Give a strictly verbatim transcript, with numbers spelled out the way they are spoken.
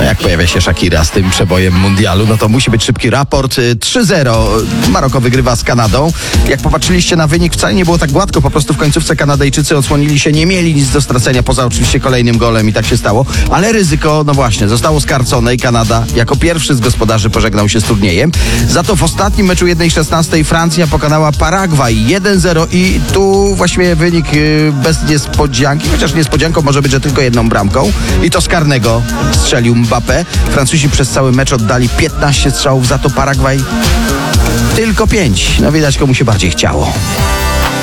Jak pojawia się Shakira z tym przebojem mundialu, no to musi być szybki raport. trzy zero Maroko wygrywa z Kanadą. Jak popatrzyliście na wynik, wcale nie było tak gładko. Po prostu w końcówce Kanadyjczycy odsłonili się, nie mieli nic do stracenia, poza oczywiście kolejnym golem i tak się stało. Ale ryzyko, no właśnie, zostało skarcone i Kanada jako pierwszy z gospodarzy pożegnał się z turniejem. Za to w ostatnim meczu jeden szesnaście Francja pokonała Paragwaj jeden zero i tu właściwie wynik bez niespodzianki, chociaż niespodzianką może być, że tylko jedną bramką i to z karnego strzelił Mbappé. Francuzi przez cały mecz oddali piętnaście strzałów, za to Paragwaj tylko pięć. No widać, komu się bardziej chciało.